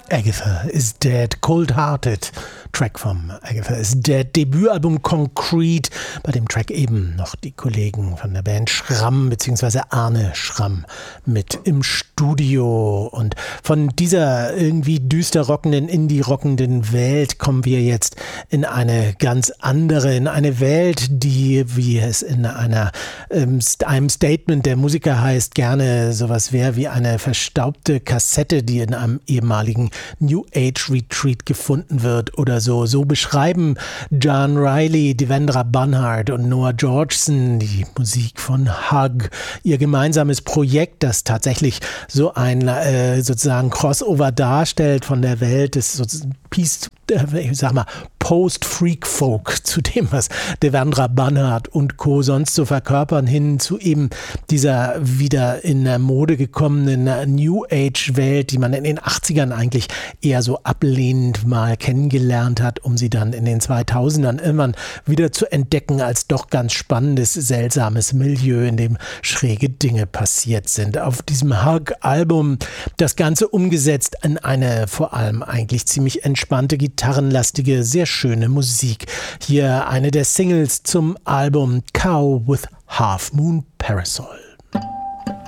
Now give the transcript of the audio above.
Agatha is Dead, Cold Hearted, Track vom Agatha is Dead Debütalbum Concrete, bei dem Track eben noch die Kollegen von der Band Schramm bzw. Arne Schramm mit im Studio. Und von dieser irgendwie düster rockenden, indie-rockenden Welt kommen wir jetzt in eine ganz andere, in eine Welt, die, wie es in einem Statement der Musiker heißt, gerne sowas wäre wie eine verstaubte Kassette, die in einem ehemaligen New Age Retreat gefunden wird oder so. So beschreiben John Riley, Devendra Banhart und Noah Georgeson die Musik von Hug, ihr gemeinsames Projekt, das tatsächlich so ein sozusagen Crossover darstellt von der Welt des Post-Freak-Folk, zu dem, was Devendra Banhart und Co. sonst so verkörpern, hin zu eben dieser wieder in der Mode gekommenen New Age-Welt, die man in den 80ern eigentlich eher so ablehnend mal kennengelernt hat, um sie dann in den 2000ern irgendwann wieder zu entdecken als doch ganz spannendes, seltsames Milieu, in dem schräge Dinge passiert sind. Auf diesem Hug-Album das Ganze umgesetzt in eine vor allem eigentlich ziemlich entspannte, gitarrenlastige, sehr schöne Musik. Hier eine der Singles zum Album Cow with Half Moon Parasol.